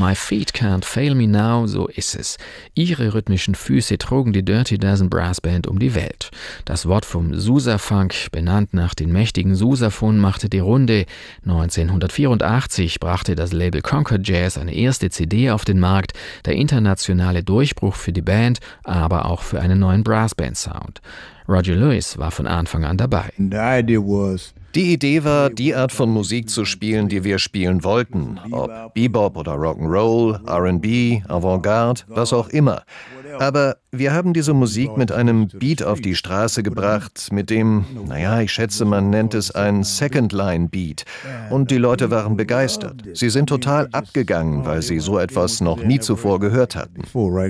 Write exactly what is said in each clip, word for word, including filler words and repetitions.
My feet can't fail me now, so ist es. Ihre rhythmischen Füße trugen die Dirty Dozen Brass Band um die Welt. Das Wort vom Sousa-Funk, benannt nach den mächtigen Sousaphon, machte die Runde. neunzehnhundertvierundachtzig brachte das Label Concord Jazz eine erste C D auf den Markt, der internationale Durchbruch für die Band, aber auch für einen neuen Brassband-Sound. Roger Lewis war von Anfang an dabei. Die Idee war, die Art von Musik zu spielen, die wir spielen wollten. Ob Bebop oder Rock'n'Roll, R and B, Avantgarde, was auch immer. Aber wir haben diese Musik mit einem Beat auf die Straße gebracht, mit dem, naja, ich schätze, man nennt es ein Second-Line-Beat. Und die Leute waren begeistert. Sie sind total abgegangen, weil sie so etwas noch nie zuvor gehört hatten.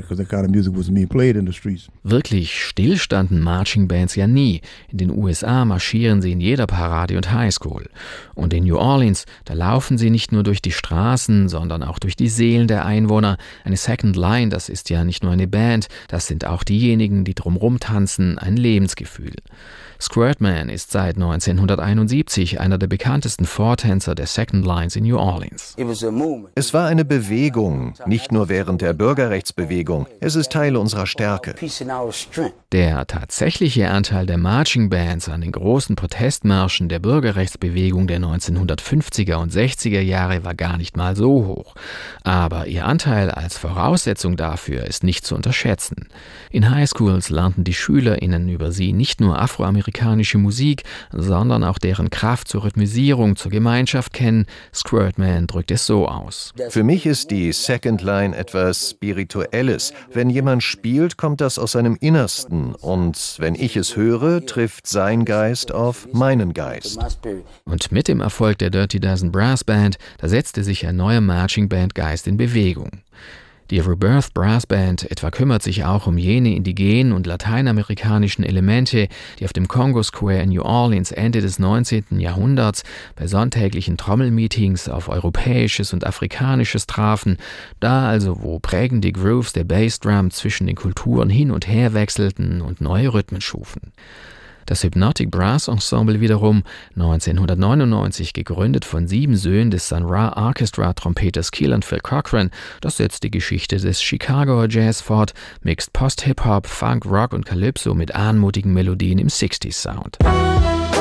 Wirklich still standen Marching Bands ja nie. In den U S A marschieren sie in jeder Parade und Highschool. Und in New Orleans, da laufen sie nicht nur durch die Straßen, sondern auch durch die Seelen der Einwohner. Eine Second Line, das ist ja nicht nur eine Band, das sind auch diejenigen, die drumrum tanzen, ein Lebensgefühl. Squirtman ist seit neunzehnhunderteinundsiebzig einer der bekanntesten Vortänzer der Second Lines in New Orleans. Es war eine Bewegung, nicht nur während der Bürgerrechtsbewegung. Es ist Teil unserer Stärke. Der tatsächliche Anteil der Marching Bands an den großen Protestmärschen der Bürgerrechtsbewegung der neunzehnhundertfünfziger und sechziger Jahre war gar nicht mal so hoch. Aber ihr Anteil als Voraussetzung dafür ist nicht zu unterschätzen. In Highschools lernten die SchülerInnen über sie nicht nur afroamerikanische Musik, sondern auch deren Kraft zur Rhythmisierung, zur Gemeinschaft kennen. Squirtman drückt es so aus. Für mich ist die Second Line etwas Spirituelles. Wenn jemand spielt, kommt das aus seinem Innersten. Und wenn ich es höre, trifft sein Geist auf meinen Geist. Und mit dem Erfolg der Dirty Dozen Brass Band, da setzte sich ein neuer Marching Band Geist in Bewegung. Die Rebirth Brass Band etwa kümmert sich auch um jene indigenen und lateinamerikanischen Elemente, die auf dem Congo Square in New Orleans Ende des neunzehnten Jahrhunderts bei sonntäglichen Trommelmeetings auf Europäisches und Afrikanisches trafen, da also, wo prägende Grooves der Bassdrum zwischen den Kulturen hin und her wechselten und neue Rhythmen schufen. Das Hypnotic Brass Ensemble wiederum, neunzehnhundertneunundneunzig gegründet von sieben Söhnen des Sun Ra Orchestra Trompeters Keelan Phil Cochran, das setzt die Geschichte des Chicagoer Jazz fort, mixt Post-Hip-Hop, Funk, Rock und Calypso mit anmutigen Melodien im sechziger Sound.